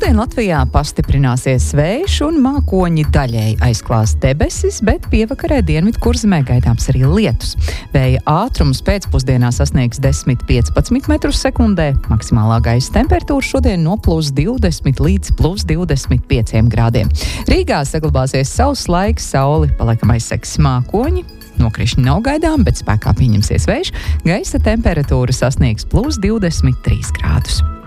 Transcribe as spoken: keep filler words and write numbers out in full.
Šodien Latvijā pastiprināsies vējš un mākoņi daļēji aizklās debesis, bet pievakarē dienvidu kurzemē gaidāms arī lietus. Vēja ātrums pēcpusdienā sasniegs desmit līdz piecpadsmit metrus sekundē. Maksimālā gaisa temperatūra šodien no plus divdesmit līdz plus divdesmit pieciem grādiem. Rīgā saglabāsies sauss laiks, sauli paliekam aizsegs mākoņi. Nokrišņi nav gaidām, bet spēkā pieņemsies vējš. Gaisa temperatūra sasniegs plus divdesmit trīs grādus.